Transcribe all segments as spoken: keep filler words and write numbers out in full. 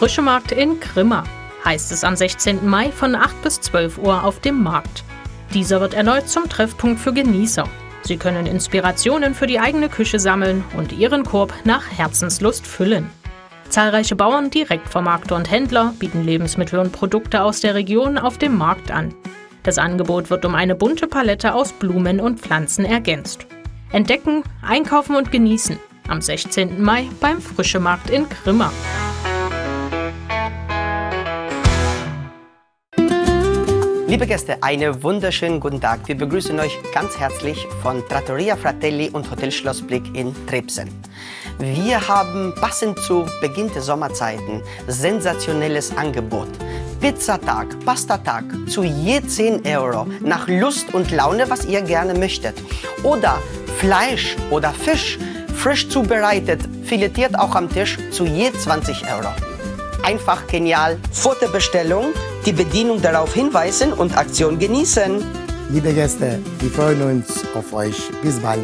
Frische Markt in Grimma, heißt es am sechzehnten Mai von acht bis zwölf Uhr auf dem Markt. Dieser wird erneut zum Treffpunkt für Genießer. Sie können Inspirationen für die eigene Küche sammeln und ihren Korb nach Herzenslust füllen. Zahlreiche Bauern, Direktvermarkter und Händler bieten Lebensmittel und Produkte aus der Region auf dem Markt an. Das Angebot wird um eine bunte Palette aus Blumen und Pflanzen ergänzt. Entdecken, einkaufen und genießen am sechzehnten Mai beim Frische Markt in Grimma. Liebe Gäste, einen wunderschönen guten Tag. Wir begrüßen euch ganz herzlich von Trattoria Fratelli und Hotel Schlossblick in Trebsen. Wir haben passend zu Beginn der Sommerzeiten sensationelles Angebot. Pizzatag, Pastatag zu je zehn Euro, nach Lust und Laune, was ihr gerne möchtet. Oder Fleisch oder Fisch, frisch zubereitet, filetiert auch am Tisch, zu je zwanzig Euro. Einfach genial. Vor der Bestellung die Bedienung darauf hinweisen und Aktion genießen. Liebe Gäste, wir freuen uns auf euch. Bis bald.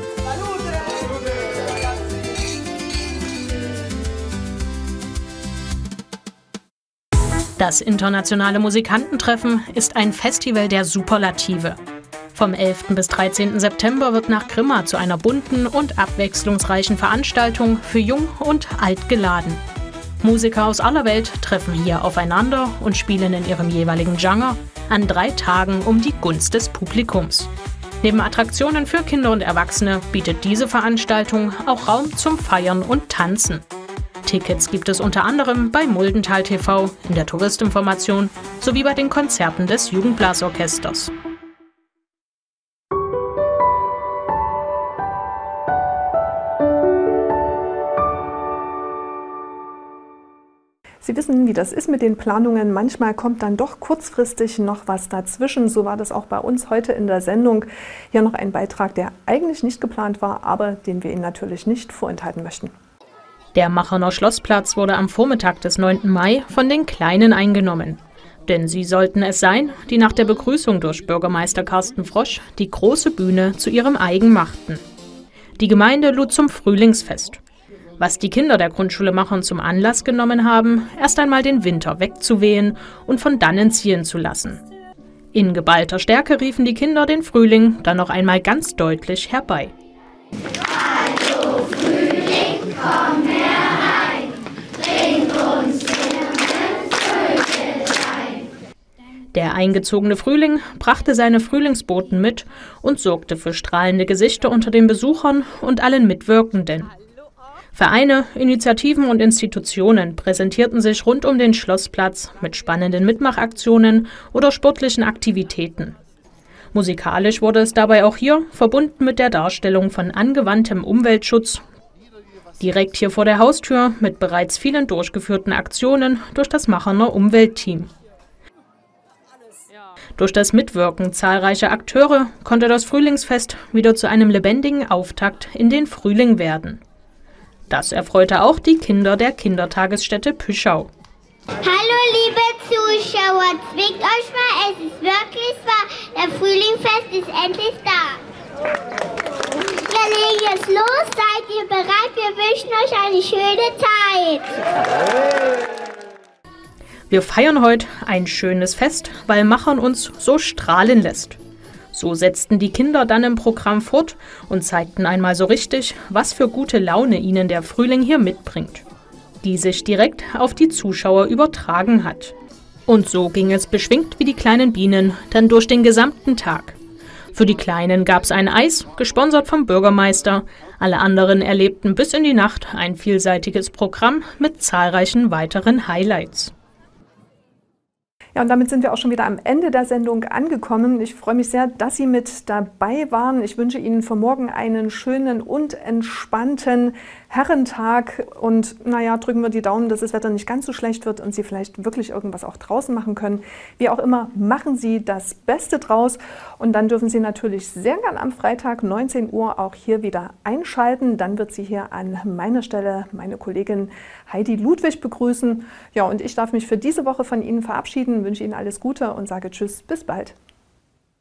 Das internationale Musikantentreffen ist ein Festival der Superlative. Vom elften bis dreizehnten September wird nach Grimma zu einer bunten und abwechslungsreichen Veranstaltung für Jung und Alt geladen. Musiker aus aller Welt treffen hier aufeinander und spielen in ihrem jeweiligen Genre an drei Tagen um die Gunst des Publikums. Neben Attraktionen für Kinder und Erwachsene bietet diese Veranstaltung auch Raum zum Feiern und Tanzen. Tickets gibt es unter anderem bei Muldental T V, in der Touristinformation sowie bei den Konzerten des Jugendblasorchesters. Sie wissen, wie das ist mit den Planungen. Manchmal kommt dann doch kurzfristig noch was dazwischen. So war das auch bei uns heute in der Sendung. Hier noch ein Beitrag, der eigentlich nicht geplant war, aber den wir Ihnen natürlich nicht vorenthalten möchten. Der Macherner Schlossplatz wurde am Vormittag des neunten Mai von den Kleinen eingenommen. Denn sie sollten es sein, die nach der Begrüßung durch Bürgermeister Carsten Frosch die große Bühne zu ihrem eigen machten. Die Gemeinde lud zum Frühlingsfest. Was die Kinder der Grundschule Machern zum Anlass genommen haben, erst einmal den Winter wegzuwehen und von dannen ziehen zu lassen. In geballter Stärke riefen die Kinder den Frühling dann noch einmal ganz deutlich herbei. Also Frühling, komm herein, bring uns Blumen, Vögelein. Der eingezogene Frühling brachte seine Frühlingsboten mit und sorgte für strahlende Gesichter unter den Besuchern und allen Mitwirkenden. Vereine, Initiativen und Institutionen präsentierten sich rund um den Schlossplatz mit spannenden Mitmachaktionen oder sportlichen Aktivitäten. Musikalisch wurde es dabei auch hier verbunden mit der Darstellung von angewandtem Umweltschutz, direkt hier vor der Haustür mit bereits vielen durchgeführten Aktionen durch das Macherner Umweltteam. Durch das Mitwirken zahlreicher Akteure konnte das Frühlingsfest wieder zu einem lebendigen Auftakt in den Frühling werden. Das erfreute auch die Kinder der Kindertagesstätte Püschau. Hallo liebe Zuschauer, zwingt euch mal, es ist wirklich wahr, der Frühlingsfest ist endlich da. Wir legen jetzt los, seid ihr bereit? Wir wünschen euch eine schöne Zeit. Wir feiern heute ein schönes Fest, weil Machern uns so strahlen lässt. So setzten die Kinder dann im Programm fort und zeigten einmal so richtig, was für gute Laune ihnen der Frühling hier mitbringt, die sich direkt auf die Zuschauer übertragen hat. Und so ging es beschwingt wie die kleinen Bienen dann durch den gesamten Tag. Für die Kleinen gab es ein Eis, gesponsert vom Bürgermeister. Alle anderen erlebten bis in die Nacht ein vielseitiges Programm mit zahlreichen weiteren Highlights. Ja, und damit sind wir auch schon wieder am Ende der Sendung angekommen. Ich freue mich sehr, dass Sie mit dabei waren. Ich wünsche Ihnen für morgen einen schönen und entspannten Herrentag. Und naja, drücken wir die Daumen, dass das Wetter nicht ganz so schlecht wird und Sie vielleicht wirklich irgendwas auch draußen machen können. Wie auch immer, machen Sie das Beste draus. Und dann dürfen Sie natürlich sehr gern am Freitag neunzehn Uhr auch hier wieder einschalten. Dann wird Sie hier an meiner Stelle meine Kollegin Heidi Ludwig begrüßen. Ja, und ich darf mich für diese Woche von Ihnen verabschieden, wünsche Ihnen alles Gute und sage Tschüss, bis bald.